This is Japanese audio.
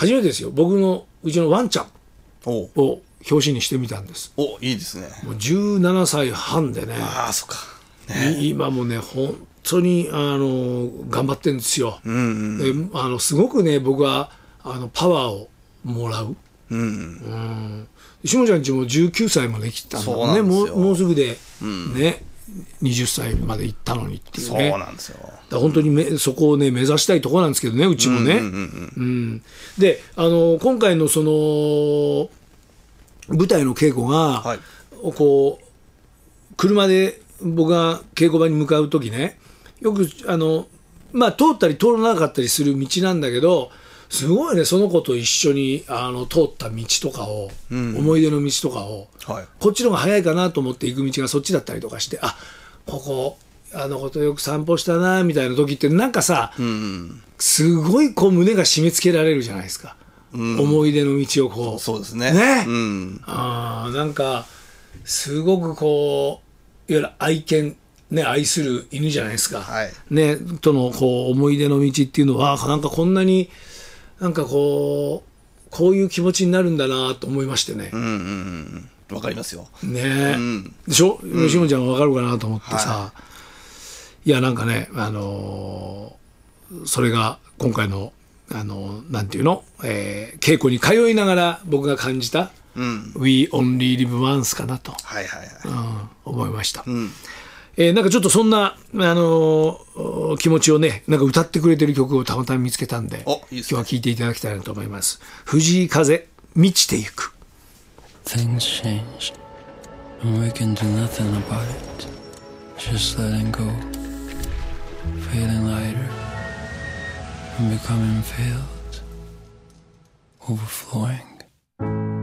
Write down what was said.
初めてですよ。僕のうちのワンちゃんおを表紙にしてみたんです。 お、いいですね。 もう17歳半でね、 ああ、そっか。 今もね本当に頑張ってるんですよ。ですごくね僕はパワーをもらう。しもちゃんちも19歳まで来たんだもんね。もうすぐで、ね20歳まで行ったのにっていうね。 そうなんですよ。 だから本当にそこをね目指したいところなんですけどね、うちもね。で今回のその舞台の稽古が、 はい、 こう車で僕が稽古場に向かう時ね、よくまあ通ったり通らなかったりする道なんだけど、すごいねその子と一緒に通った道とかを、思い出の道とかを、 はい、 こっちの方が早いかなと思って行く道がそっちだったりとかして、あ、ここあの子とよく散歩したなみたいな時ってなんかさ、すごいこう胸が締め付けられるじゃないですか。思い出の道をこう。 そうですね。 なんかすごくこういわゆる愛犬ね、愛する犬じゃないですか。 はい、 ねとのこう思い出の道っていうのはなんかこんなになんかこういう気持ちになるんだなと思いましてね。 わかりますよ。 ねでしょ、しもちゃんわかるかなと思ってさ、いやなんかねそれが今回のなんていうの、稽古に通いながら僕が感じた、We Only Live Once かなと、思いました。なんかちょっとそんな、気持ちをね、なんか歌ってくれてる曲をたまたま見つけたんで、今日は聴いていただきたいなと思います。藤井風、満ちてゆく。 Things changed, and we can do nothing about it. Just letting go, feeling lighter, and becoming filled, overflowing.